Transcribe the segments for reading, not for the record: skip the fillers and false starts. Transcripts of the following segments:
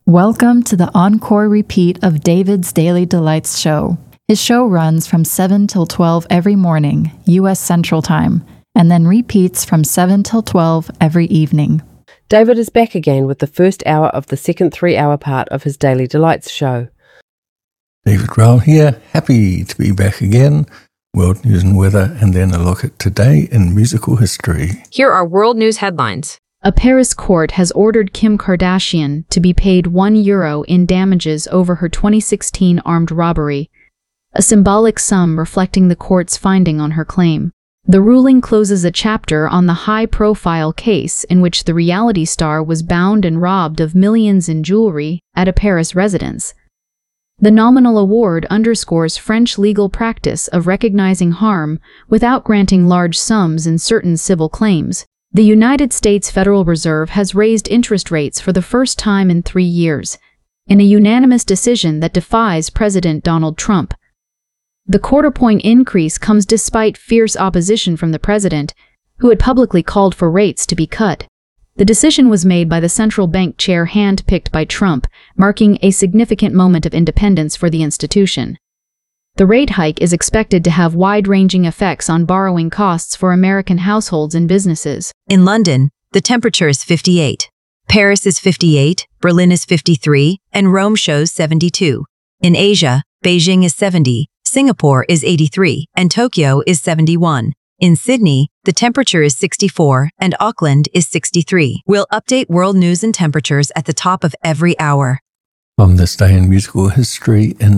Welcome to the encore repeat of David's Daily Delights show. His show runs from 7 till 12 every morning, U.S. Central Time, and then repeats from 7 till 12 every evening. David is back again with the first hour of the second 3-hour part of his Daily Delights show. David Rowell here, happy to be back again. World news and weather, and then a look at today in musical history. Here are world news headlines. A Paris court has ordered Kim Kardashian to be paid €1 in damages over her 2016 armed robbery, a symbolic sum reflecting the court's finding on her claim. The ruling closes a chapter on the high-profile case in which the reality star was bound and robbed of millions in jewelry at a Paris residence. The nominal award underscores French legal practice of recognizing harm without granting large sums in certain civil claims. The United States Federal Reserve has raised interest rates for the first time in 3 years, in a unanimous decision that defies President Donald Trump. The quarter-point increase comes despite fierce opposition from the president, who had publicly called for rates to be cut. The decision was made by the central bank chair hand-picked by Trump, marking a significant moment of independence for the institution. The rate hike is expected to have wide-ranging effects on borrowing costs for American households and businesses. In London, the temperature is 58. Paris is 58, Berlin is 53, and Rome shows 72. In Asia, Beijing is 70, Singapore is 83, and Tokyo is 71. In Sydney, the temperature is 64, and Auckland is 63. We'll update world news and temperatures at the top of every hour. On this day in musical history, in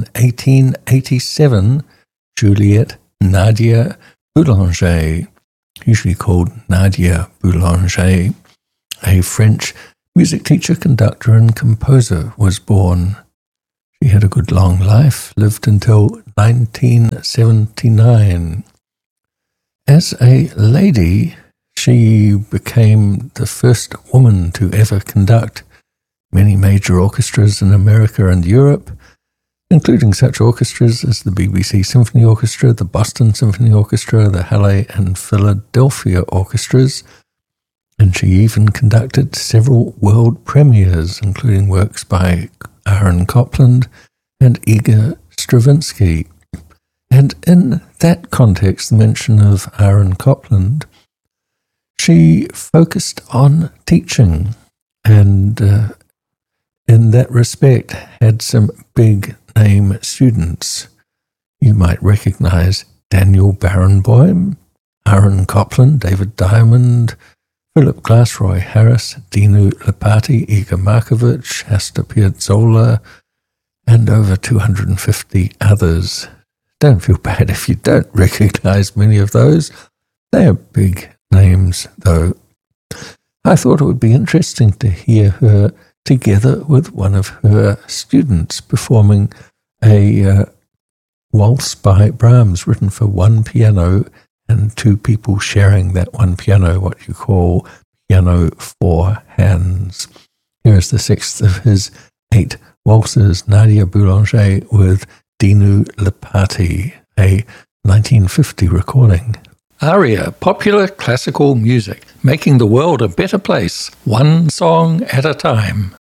1887, Juliette Nadia Boulanger, usually called Nadia Boulanger, a French music teacher, conductor, and composer, was born. She had a good long life, lived until 1979. As a lady, she became the first woman to ever conduct many major orchestras in America and Europe, including such orchestras as the BBC Symphony Orchestra, the Boston Symphony Orchestra, the Halle and Philadelphia Orchestras, and she even conducted several world premieres, including works by Aaron Copland and Igor Stravinsky. And in that context, the mention of Aaron Copland, she focused on teaching and in that respect had some big-name students. You might recognize Daniel Barenboim, Aaron Copland, David Diamond, Philip Glass, Roy Harris, Dinu Lipati, Igor Markovich, Astor Piazzolla, and over 250 others. Don't feel bad if you don't recognize many of those. They are big names, though. I thought it would be interesting to hear her together with one of her students performing a waltz by Brahms written for one piano and two people sharing that one piano, what you call piano for hands. Here is the sixth of his 8 waltzes, Nadia Boulanger with Dinu Lipati, a 1950 recording. Aria, popular classical music, making the world a better place, one song at a time.